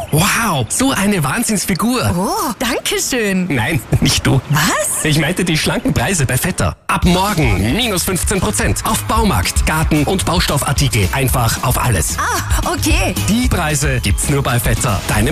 Wow, so eine Wahnsinnsfigur. Oh, danke schön. Nein, nicht du. Was? Ich meinte die schlanken Preise bei Vetter. Ab morgen minus 15% auf Baumarkt, Garten- und Baustoffartikel. Einfach auf alles. Ah, okay. Die Preise gibt's nur bei Vetter, deinem